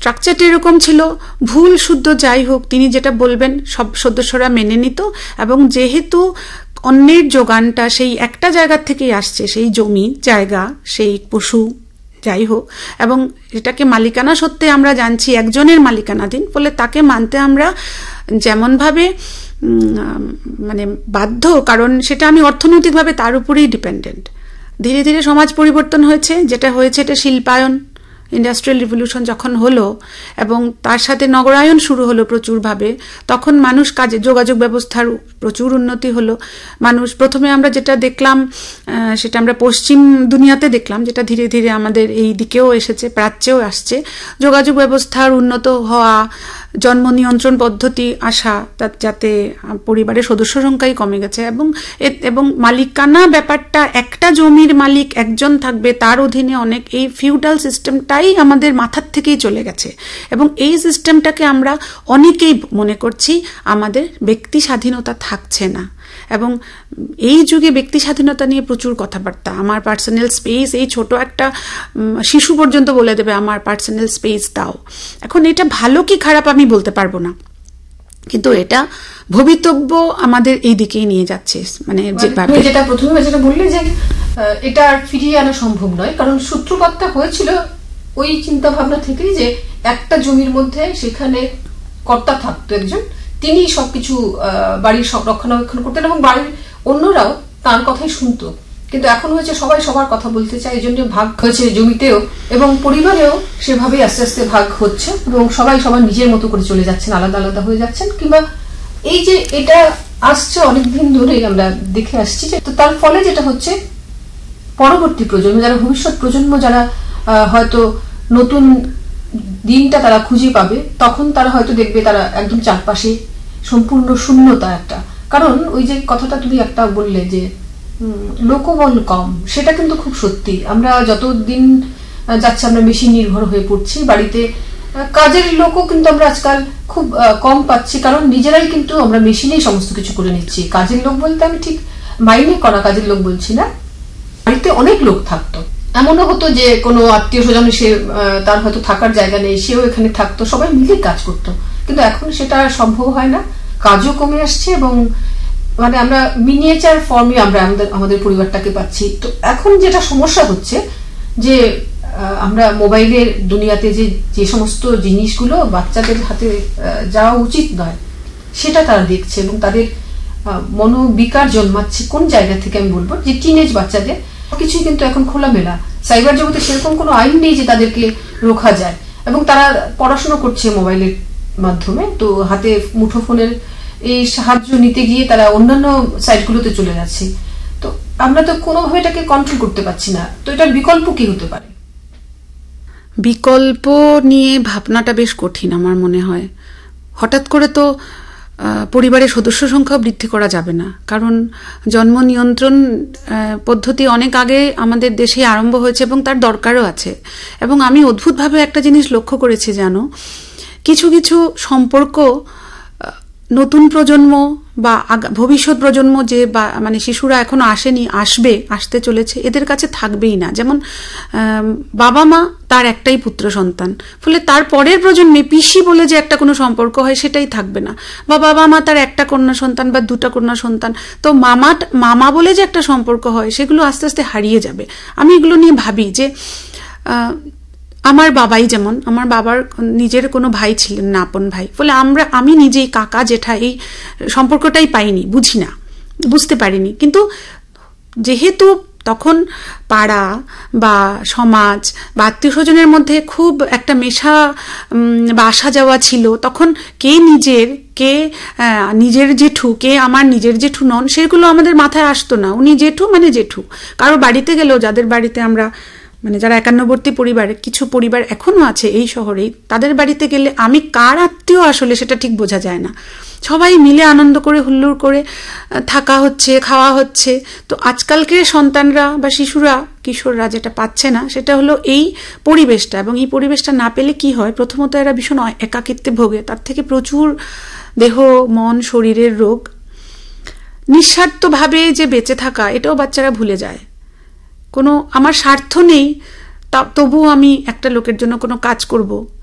স্ট্রাকচারটা এরকম ছিল, ভুল শুদ্ধ যাই হোক তিনি যেটা বলবেন সব সদস্যরা মেনে নিত, এবং যেহেতু অন্যের যোগানটা সেই একটা জায়গার থেকেই আসছে, সেই জমি জায়গা সেই পশু যাই হোক, এবং এটাকে মালিকানা সত্ত্বে আমরা জানছি একজনের মালিকানাধীন, ফলে তাকে মানতে আমরা যেমনভাবে মানে বাধ্য, কারণ সেটা আমি অর্থনৈতিকভাবে তার উপরেই ডিপেন্ডেন্ট। ধীরে ধীরে সমাজ পরিবর্তন হয়েছে, যেটা হয়েছে এটা শিল্পায়ন, ইন্ডাস্ট্রিয়াল রিভলিউশন যখন হলো এবং তার সাথে নগরায়ন শুরু হলো প্রচুরভাবে, তখন মানুষ কাজে যোগাযোগ ব্যবস্থার প্রচুর উন্নতি হলো। মানুষ প্রথমে আমরা যেটা দেখলাম সেটা আমরা পশ্চিম দুনিয়াতে দেখলাম, যেটা ধীরে ধীরে আমাদের এই দিকেও এসেছে, প্রাচ্যেও আসছে। যোগাযোগ ব্যবস্থার উন্নত হওয়া, জন্ম নিয়ন্ত্রণ পদ্ধতি আসা, যাতে পরিবারের সদস্য সংখ্যাই কমে গেছে, এবং মালিকানা ব্যাপারটা একটা জমির মালিক একজন থাকবে, তার অধীনে অনেক, এই ফিউডাল সিস্টেমটাই আমাদের মাথার থেকেই চলে গেছে। এবং এই সিস্টেমটাকে আমরা অনেকেই মনে করছি আমাদের ব্যক্তি স্বাধীনতা থাকছে না, এবং এই যুগে ব্যক্তি স্বাধীনতা নিয়ে প্রচুর কথাবার্তা। আমার পার্সোনাল স্পেস, এই ছোট একটা শিশু পর্যন্ত বলে দেবে আমার পার্সোনাল স্পেস দাও। এখন এটা ভালো কি খারাপ আমি বলতে পারবো না, কিন্তু এটা ভবিতব্য আমাদের এই দিকেই নিয়ে যাচ্ছে। মানে যেটা প্রথমে যেটা বললে যে এটা আর ফিরিয়ে আনা সম্ভব নয়, কারণ সূত্রপাতটা হয়েছিল ওই চিন্তা ভাবনা থেকেই যে একটা জমির মধ্যে সেখানে কর্তা থাকতো একজন, তিনি সবকিছু বাড়ির সব রক্ষণাবেক্ষণ করতেন এবং বাড়ির অন্যরাও তার কথাই শুনতো। কিন্তু এখন হয়েছে সবাই সবার কথা বলতে চায়, এই জন্য ভাগ হয়েছে জমিতেও এবং পরিবারেও সেভাবেই আস্তে আস্তে ভাগ হচ্ছে, এবং সবাই সবার নিজের মতো করে চলে যাচ্ছেন, আলাদা আলাদা হয়ে যাচ্ছেন। কিংবা এই যে এটা আসছে অনেকদিন ধরেই আমরা দেখে আসছি, তো তার ফলে যেটা হচ্ছে পরবর্তী প্রজন্ম, যারা ভবিষ্যৎ প্রজন্ম, যারা হয়তো নতুন দিনটা তারা খুঁজে পাবে, তখন তারা হয়তো দেখবে তারা একদম চারপাশে সম্পূর্ণ শূন্যতা একটা। কারণ ওই যে কথাটা তুমি একটা বললে যে লোকবল কম, সেটা কিন্তু খুব সত্যি। আমরা যত দিন যাচ্ছে আমরা মেশিন নির্ভর হয়ে পড়ছি, বাড়িতে কাজের লোকও কিন্তু আমরা আজকাল খুব কম পাচ্ছি, কারণ নিজেরাই কিন্তু আমরা মেশিনেই সমস্ত কিছু করে নিচ্ছি। কাজের লোক বলতে আমি ঠিক মাইনে করা কাজের লোক বলছি না, বাড়িতে অনেক লোক থাকতো, এমনও হতো যে কোনো আত্মীয় স্বজন সে তার হয়তো থাকার জায়গা নেই, সেও এখানে থাকতো, সবাই মিলে কাজ করতো। কিন্তু এখন সেটা সম্ভব হয় না, কাজও কমে আসছে, এবং মানে আমরা মিনিয়েচার ফর্মে আমরা আমাদের পরিবারটাকে পাচ্ছি। তো এখন যেটা সমস্যা হচ্ছে যে আমরা মোবাইলের দুনিয়াতে যে সমস্ত জিনিসগুলো বাচ্চাদের হাতে যাওয়া উচিত নয় সেটা তারা দেখছে, এবং তাদের মনোবিকার জন্মাচ্ছে কোন জায়গা থেকে আমি বলবো যে টিনেজ বাচ্চাদের কিছুই কিন্তু এখন খোলামেলা। সাইবার জগতে সেরকম কোনো আইন নেই যে তাদেরকে রোখা যায়, এবং তারা পড়াশোনা করছে মোবাইলের মাধ্যমে, তো হাতে মুঠোফোনের এই সাহায্য নিতে গিয়ে তারা অন্যান্য সাইটগুলোতে চলে যাচ্ছে। তো আমরা তো কোনোভাবে এটাকে কন্ট্রোল করতে পারছি না। তো এটার বিকল্প কি হতে পারে? বিকল্প নিয়ে ভাবনাটা বেশ কঠিন আমার মনে হয়। হঠাৎ করে তো পরিবারের সদস্য সংখ্যা বৃদ্ধি করা যাবে না, কারণ জন্ম নিয়ন্ত্রণ পদ্ধতি অনেক আগে আমাদের দেশে আরম্ভ হয়েছে এবং তার দরকারও আছে। এবং আমি অদ্ভুতভাবে একটা জিনিস লক্ষ্য করেছি, জানো, কিছু কিছু সম্পর্ক নতুন প্রজন্ম বা ভবিষ্যৎ প্রজন্ম যে মানে শিশুরা এখনো আসেনি, আসতে চলেছে, এদের কাছে থাকবেই না। যেমন বাবা মা তার একটাই পুত্র সন্তান, ফলে তার পরের প্রজন্মে পিসি বলে যে একটা কোনো সম্পর্ক হয় সেটাই থাকবে না। বা বাবা মা তার একটা কন্যা সন্তান বা দুটা কন্যা সন্তান, তো মামা বলে যে একটা সম্পর্ক হয় সেগুলো আস্তে আস্তে হারিয়ে যাবে। আমি এগুলো নিয়ে ভাবি যে আমার বাবাই, যেমন আমার বাবার নিজের কোনো ভাই ছিলেন না, আপন ভাই, ফলে আমি নিজেই কাকা জেঠা এই সম্পর্কটাই পাইনি, বুঝতে পারিনি। কিন্তু যেহেতু তখন পাড়া বা সমাজ বা আত্মীয় স্বজনের মধ্যে খুব একটা মেশা বা আসা যাওয়া ছিল, তখন কে নিজের জেঠু, কে আমার নিজের জেঠু নন, সেগুলো আমাদের মাথায় আসতো না। উনি জেঠু মানে জেঠু। কারো বাড়িতে গেলেও, যাদের বাড়িতে আমরা মানে যারা একান্নবর্তী পরিবার, কিছু পরিবার এখনো আছে এই শহরেই, তাদের বাড়িতে গেলে আমি কার আত্মীয় আসলে সেটা ঠিক বোঝা যায় না। সবাই মিলে আনন্দ করে হুল্লোড় করে থাকা হচ্ছে, খাওয়া হচ্ছে। তো আজকালকে সন্তানরা বা শিশুরা, কিশোররা যেটা পাচ্ছে না সেটা হলো এই পরিবেশটা। এবং এই পরিবেশটা না পেলে কি হয়, প্রথমত এরা ভীষণ একাকিত্বে ভোগে, তার থেকে প্রচুর দেহ মন শরীরের রোগ। নিঃস্বার্থভাবে যে বেঁচে থাকা, এটাও বাচ্চারা ভুলে যায়। কোনো আমার স্বার্থ নেই, তবুও আমি একটা লোকের জন্য কোনো কাজ করব,